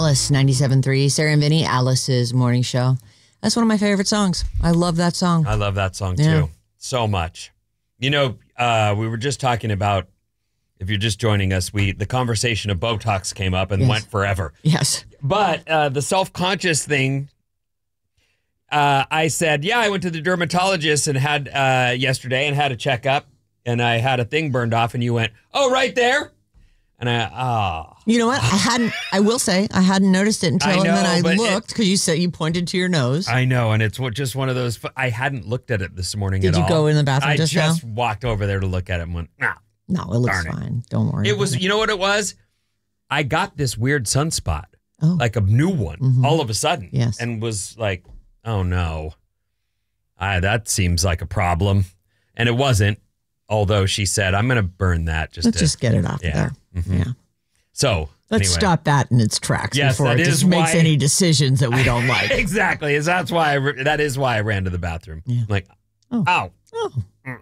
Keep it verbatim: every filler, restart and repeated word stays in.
Alice, ninety-seven point three. Sarah and Vinny, Alice's morning show. That's one of my favorite songs. I love that song. I love that song, Yeah. too. So much. You know, uh, we were just talking about, if you're just joining us, we the conversation of Botox came up and Yes. went forever. Yes. But uh, the self-conscious thing, uh, I said, yeah, I went to the dermatologist and had uh, yesterday and had a checkup, and I had a thing burned off, and you went, oh, right there? And I, ah. You know what? I hadn't, I will say, I hadn't noticed it until I know, and then I but looked because you said you pointed to your nose. I know, and it's what- just one of those, I hadn't looked at it this morning Did at you all. go in the bathroom I just just now? walked over there to look at it and went, nah. No, it looks Darn it. fine. Don't worry. It about was, you know what it was? I got this weird sunspot, Oh. like a new one, Mhm. all of a sudden. Yes. And was like, oh no, I, that seems like a problem. And it wasn't, although she said, I'm going to burn that just Let's to. just get it off Yeah. there. Mhm. Yeah. So, Let's anyway. stop that in its tracks Yes, before that it is just makes why- any decisions that we don't like. Exactly. That's why I, that is why I ran to the bathroom. Yeah. Like, Oh. ow. Oh. Mm.